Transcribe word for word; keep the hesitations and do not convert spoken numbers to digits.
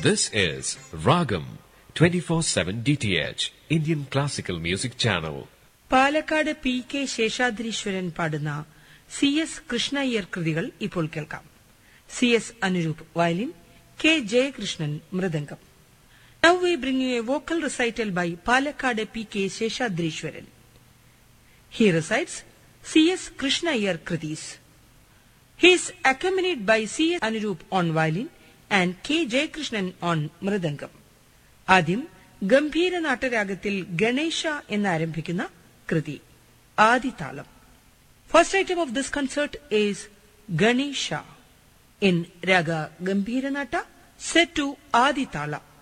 This is Ragam twenty-four seven D T H, Indian Classical Music Channel. Palakkad P K Seshadreeswaran പാടുന്ന C S Krishna Iyer കൃതികൾ ഇപ്പോൾ കേൾക്കാം. C S Anuroop violin, K Jayakrishnan mridangam. Now we bring you a vocal recital by Palakkad P K Seshadreeswaran. He recites C S Krishna Iyer krithis. He is accompanied by C S Anuroop on violin and K Jayakrishnan on mridangam. ആദ്യം ഗംഭീര നാട്ടരാഗത്തിൽ ഗണേശ എന്നാരംഭിക്കുന്ന കൃതി ആദിതാളം. First item of this concert is Ganesha in Raga Gambhira Nata set to Aditala.